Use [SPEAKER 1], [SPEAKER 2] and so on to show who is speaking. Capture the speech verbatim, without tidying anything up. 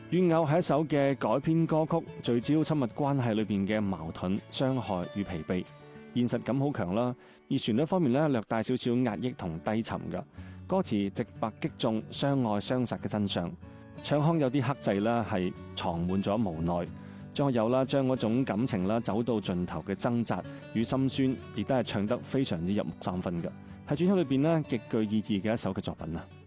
[SPEAKER 1] 怨偶係一首嘅改編歌曲，聚焦親密關係裏邊嘅矛盾、傷害與疲憊，現實感好強啦。而旋律方面咧，略帶少少壓抑同低沉嘅歌詞，直白擊中相愛相殺嘅真相。唱腔有啲克制啦，係藏滿咗無奈，仲有啦，將嗰種感情啦走到盡頭嘅掙扎與心酸，亦都係唱得非常之入木三分嘅，係專輯裏邊咧極具意義嘅一首嘅作品啊！